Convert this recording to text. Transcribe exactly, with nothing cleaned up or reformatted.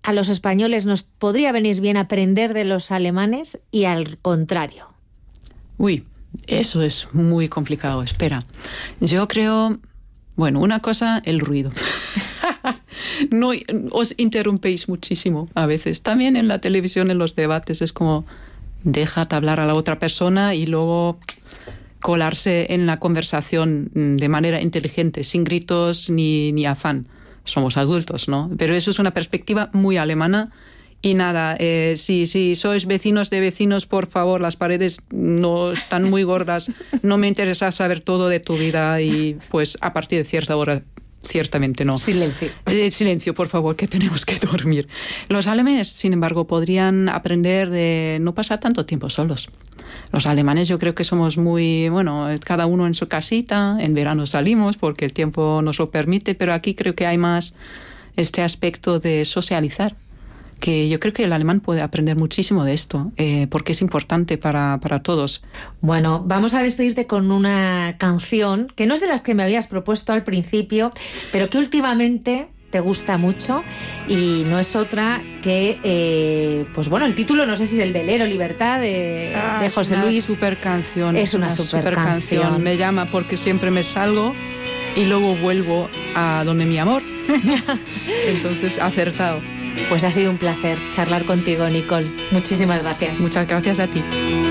a los españoles nos podría venir bien aprender de los alemanes y al contrario? Uy, eso es muy complicado. Espera, yo creo... Bueno, una cosa, el ruido. No, os interrumpéis muchísimo a veces. También en la televisión, en los debates, es como... Déjate hablar a la otra persona y luego colarse en la conversación de manera inteligente, sin gritos ni, ni afán. Somos adultos, ¿no? Pero eso es una perspectiva muy alemana. Y nada, eh, si, si sois vecinos de vecinos, por favor, las paredes no están muy gordas, no me interesa saber todo de tu vida y pues a partir de cierta hora... Ciertamente no. Silencio. Eh, silencio, por favor, que tenemos que dormir. Los alemanes, sin embargo, podrían aprender de no pasar tanto tiempo solos. Los alemanes yo creo que somos muy, bueno, cada uno en su casita, en verano salimos porque el tiempo nos lo permite, pero aquí creo que hay más este aspecto de socializar, que yo creo que el alemán puede aprender muchísimo de esto, eh, porque es importante para, para todos. Bueno, vamos a despedirte con una canción que no es de las que me habías propuesto al principio, pero que últimamente te gusta mucho y no es otra que, eh, pues bueno, el título no sé si es el Velero Libertad de, ah, de José es una Luis. Super canción. Es una, una super, super canción. canción. Me llama porque siempre me salgo y luego vuelvo a donde mi amor. Entonces, acertado. Pues ha sido un placer charlar contigo, Nicole. Muchísimas gracias. Muchas gracias a ti.